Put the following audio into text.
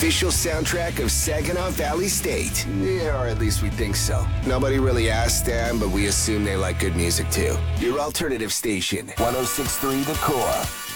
official soundtrack of Saginaw Valley State. Yeah, or at least we think so. Nobody really asked them, but we assume they like good music too. Your alternative station, 106.3 The Core.